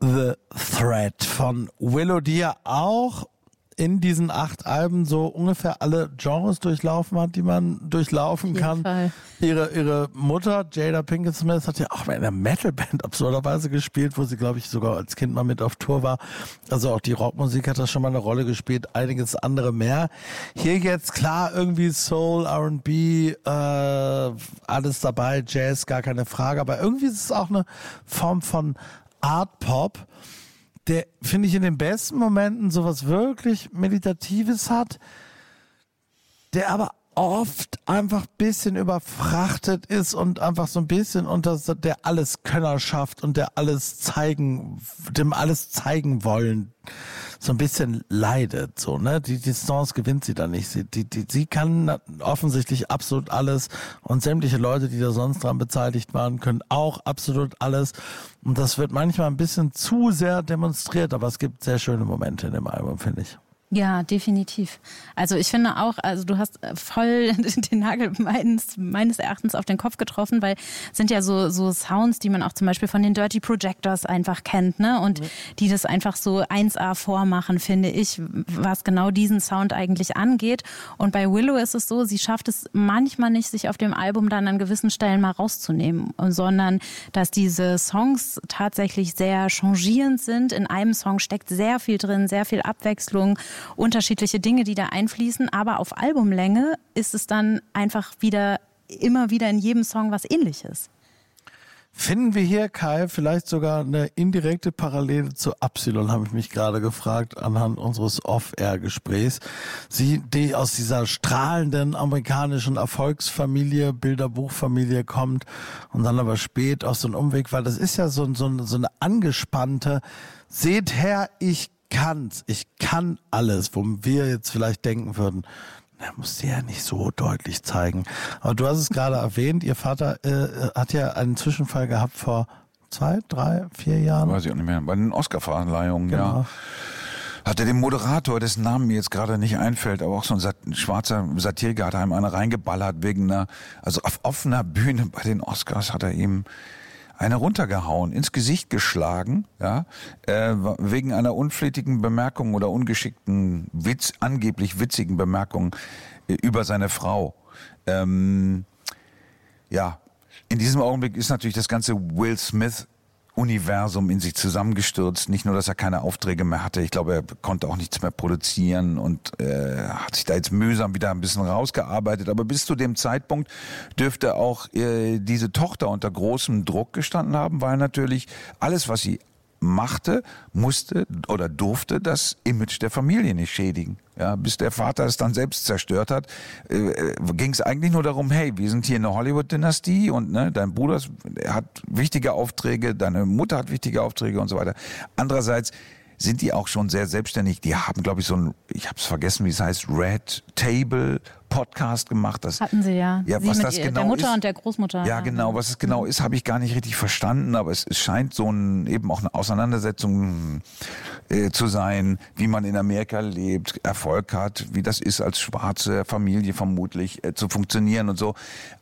The Thread von Willow, die ja auch in diesen 8 Alben so ungefähr alle Genres durchlaufen hat, die man durchlaufen kann. Fall. Ihre Mutter, Jada Pinkett Smith, hat ja auch mal in einer Metalband absurderweise gespielt, wo sie, glaube ich, sogar als Kind mal mit auf Tour war. Also auch die Rockmusik hat da schon mal eine Rolle gespielt, einiges andere mehr. Hier jetzt klar irgendwie Soul, R&B, alles dabei, Jazz, gar keine Frage, aber irgendwie ist es auch eine Form von Art Pop, der, finde ich, in den besten Momenten sowas wirklich Meditatives hat, der aber oft einfach ein bisschen überfrachtet ist und einfach so ein bisschen unter der Alleskönnerschaft und der dem alles zeigen wollen so ein bisschen leidet, so, ne? Die Distanz gewinnt sie da nicht. Sie kann offensichtlich absolut alles und sämtliche Leute, die da sonst dran beteiligt waren, können auch absolut alles. Und das wird manchmal ein bisschen zu sehr demonstriert, aber es gibt sehr schöne Momente in dem Album, finde ich. Ja, definitiv. Also ich finde auch, also du hast voll den Nagel meines Erachtens auf den Kopf getroffen, weil es sind ja so Sounds, die man auch zum Beispiel von den Dirty Projectors einfach kennt, ne? Und die das einfach so 1A vormachen, finde ich, was genau diesen Sound eigentlich angeht. Und bei Willow ist es so, sie schafft es manchmal nicht, sich auf dem Album dann an gewissen Stellen mal rauszunehmen, sondern dass diese Songs tatsächlich sehr changierend sind. In einem Song steckt sehr viel drin, sehr viel Abwechslung, unterschiedliche Dinge, die da einfließen, aber auf Albumlänge ist es dann einfach immer wieder in jedem Song was Ähnliches. Finden wir hier, Kai, vielleicht sogar eine indirekte Parallele zu Absilon, habe ich mich gerade gefragt, anhand unseres Off-Air-Gesprächs. Sie, die aus dieser strahlenden amerikanischen Erfolgsfamilie, Bilderbuchfamilie kommt und dann aber spät aus so einem Umweg, weil das ist ja so eine angespannte, seht her, ich kann alles, wo wir jetzt vielleicht denken würden, er muss sie ja nicht so deutlich zeigen. Aber du hast es gerade erwähnt, ihr Vater hat ja einen Zwischenfall gehabt vor 2, 3, 4 Jahren. Weiß ich auch nicht mehr. Bei den Oscar-Verleihungen, Genau. ja. Hat er den Moderator, dessen Namen mir jetzt gerade nicht einfällt, aber auch so ein schwarzer Satiriker, hat einem einer reingeballert also auf offener Bühne bei den Oscars hat er ihm eine runtergehauen, ins Gesicht geschlagen, ja, wegen einer unflätigen Bemerkung oder ungeschickten angeblich witzigen Bemerkung über seine Frau. Ja, in diesem Augenblick ist natürlich das ganze Will Smith Universum in sich zusammengestürzt. Nicht nur, dass er keine Aufträge mehr hatte, ich glaube, er konnte auch nichts mehr produzieren und hat sich da jetzt mühsam wieder ein bisschen rausgearbeitet. Aber bis zu dem Zeitpunkt dürfte auch diese Tochter unter großem Druck gestanden haben, weil natürlich alles, was sie machte, musste oder durfte das Image der Familie nicht schädigen. Ja, bis der Vater es dann selbst zerstört hat, ging es eigentlich nur darum, hey, wir sind hier eine Hollywood-Dynastie und ne, dein Bruder hat wichtige Aufträge, deine Mutter hat wichtige Aufträge und so weiter. Andererseits sind die auch schon sehr selbstständig. Die haben, glaube ich, ich habe es vergessen, wie es heißt, Red Table Podcast gemacht. Das hatten sie ja. Ja, sie was mit das genau der Mutter ist, und der Großmutter. Ja, genau. Was es genau ist, habe ich gar nicht richtig verstanden. Aber es scheint eben auch eine Auseinandersetzung zu sein, wie man in Amerika lebt, Erfolg hat, wie das ist als schwarze Familie vermutlich zu funktionieren und so.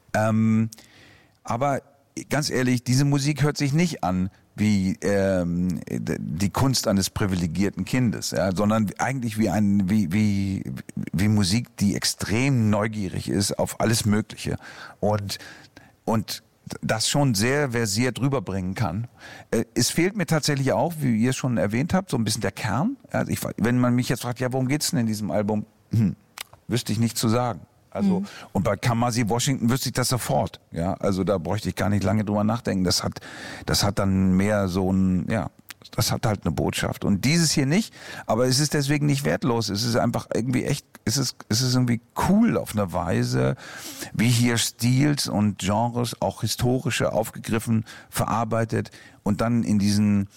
Aber ganz ehrlich, diese Musik hört sich nicht an wie die Kunst eines privilegierten Kindes, ja, sondern eigentlich wie Musik, die extrem neugierig ist auf alles Mögliche und das schon sehr versiert rüberbringen kann. Es fehlt mir tatsächlich auch, wie ihr es schon erwähnt habt, so ein bisschen der Kern. Also wenn man mich jetzt fragt, ja, worum geht's denn in diesem Album? Wüsste ich nicht zu sagen. Also, und bei Kamasi Washington wüsste ich das sofort. Ja, also da bräuchte ich gar nicht lange drüber nachdenken. Das hat dann mehr so das hat halt eine Botschaft. Und dieses hier nicht, aber es ist deswegen nicht wertlos. Es ist einfach irgendwie es ist irgendwie cool auf eine Weise, wie hier Stils und Genres, auch historische, aufgegriffen, verarbeitet und dann in diesen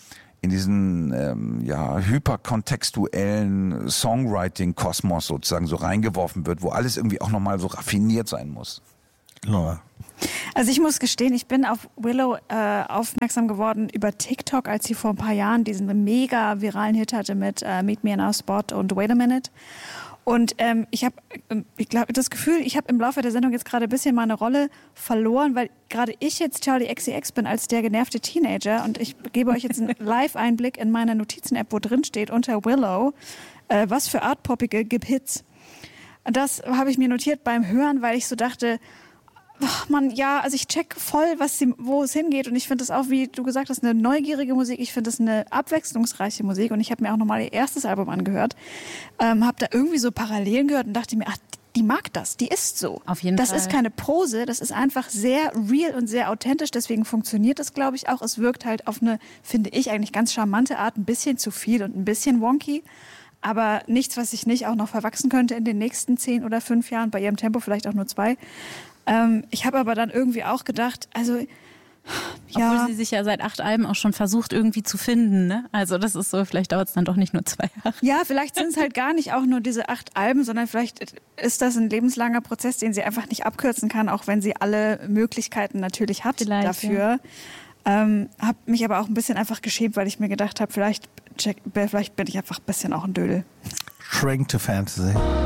hyperkontextuellen Songwriting-Kosmos sozusagen so reingeworfen wird, wo alles irgendwie auch nochmal so raffiniert sein muss. Nora. Also ich muss gestehen, ich bin auf Willow aufmerksam geworden über TikTok, als sie vor ein paar Jahren diesen mega viralen Hit hatte mit Meet Me in Our Spot und Wait a Minute. Und ich glaube, das Gefühl, ich habe im Laufe der Sendung jetzt gerade ein bisschen meine Rolle verloren, weil gerade ich jetzt Charli XCX bin als der genervte Teenager und ich gebe euch jetzt einen Live-Einblick in meine Notizen-App, wo drin steht unter Willow, was für Artpoppige gibt Hits. Das habe ich mir notiert beim Hören, weil ich so dachte, ach man, ja, also ich check voll, wo es hingeht und ich finde das auch, wie du gesagt hast, eine neugierige Musik. Ich finde das eine abwechslungsreiche Musik und ich habe mir auch nochmal ihr erstes Album angehört, habe da irgendwie so Parallelen gehört und dachte mir, ach, die mag das, die ist so. Auf jeden Fall. Das ist keine Pose, das ist einfach sehr real und sehr authentisch, deswegen funktioniert das, glaube ich, auch. Es wirkt halt auf eine, finde ich, eigentlich ganz charmante Art, ein bisschen zu viel und ein bisschen wonky. Aber nichts, was sich nicht auch noch verwachsen könnte in den nächsten 10 oder 5 Jahren, bei ihrem Tempo vielleicht auch nur 2. Ich habe aber dann irgendwie auch gedacht, also ja. Obwohl sie sich ja seit 8 Alben auch schon versucht irgendwie zu finden, ne? Also das ist so, vielleicht dauert es dann doch nicht nur 2 Jahre. Ja, vielleicht sind es halt gar nicht auch nur diese 8 Alben, sondern vielleicht ist das ein lebenslanger Prozess, den sie einfach nicht abkürzen kann, auch wenn sie alle Möglichkeiten natürlich hat vielleicht, dafür. Ja. Habe mich aber auch ein bisschen einfach geschämt, weil ich mir gedacht habe, vielleicht bin ich einfach ein bisschen auch ein Dödel. Shrink to Fantasy.